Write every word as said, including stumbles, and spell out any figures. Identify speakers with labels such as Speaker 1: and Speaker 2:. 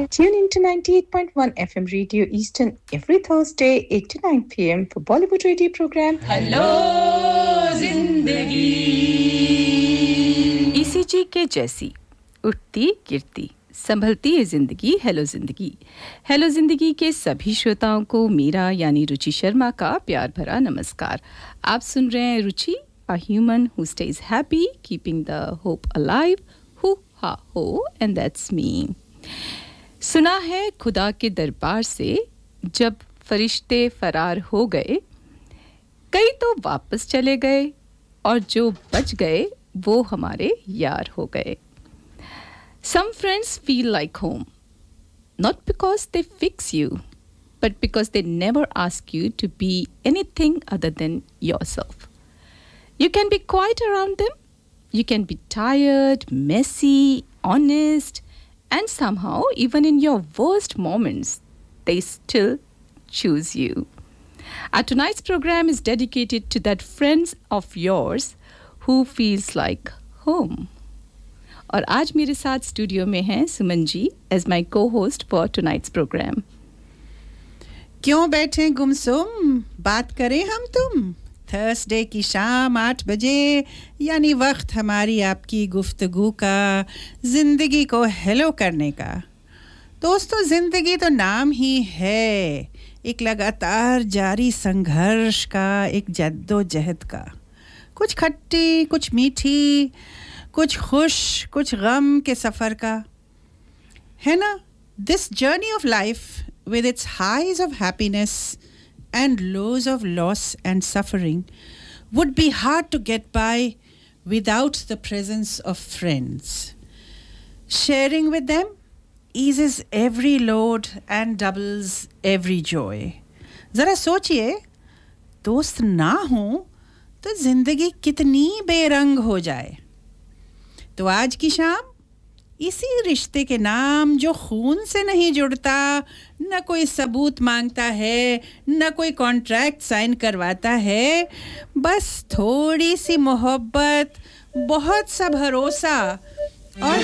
Speaker 1: Tune into ninety-eight point one F M Radio Eastern every Thursday, eight to nine p m for Bollywood radio program
Speaker 2: Hello Zindagi.
Speaker 3: E C G के जैसी उठती गिरती संभलती है जिंदगी hello जिंदगी hello जिंदगी के सभी श्रोताओं को मेरा यानी रुचि शर्मा का प्यार भरा नमस्कार आप सुन रहे हैं रुचि a human who stays happy keeping the hope alive hoo ha ho and that's me सुना है खुदा के दरबार से जब फरिश्ते फरार हो गए कई तो वापस चले गए और जो बच गए वो हमारे यार हो गए Some friends feel like home not because they fix you but because they never ask you to be anything other than yourself You can be quiet around them you can be tired messy honest and somehow even in your worst moments they still choose you Our tonight's program is dedicated to that friends of yours who feels like home और आज मेरे साथ studio में हैं Suman ji as my co-host for tonight's program
Speaker 4: क्यों बैठे गुमसुम बात करें हम तुम थर्सडे की शाम आठ बजे यानी वक्त हमारी आपकी गुफ्तगू का जिंदगी को हेलो करने का दोस्तों जिंदगी तो नाम ही है एक लगातार जारी संघर्ष का एक जद्दोजहद का कुछ खट्टी कुछ मीठी कुछ खुश कुछ गम के सफर का है ना this journey of life with its highs of happiness and lows of loss and suffering would be hard to get by without the presence of friends sharing with them eases every load and doubles every joy जरा सोचिए दोस्त ना हो तो जिंदगी कितनी बेरंग हो जाए तो आज की शाम इसी रिश्ते के नाम जो खून से नहीं जुड़ता न कोई सबूत मांगता है न कोई कॉन्ट्रैक्ट साइन करवाता है बस थोड़ी सी मोहब्बत बहुत सा भरोसा और